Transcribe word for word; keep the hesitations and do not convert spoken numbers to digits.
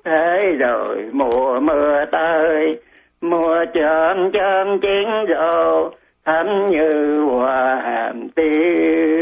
thế rồi mùa mưa tới, mùa chôm chôm chín rộ thấm như hoa hàm tiêu.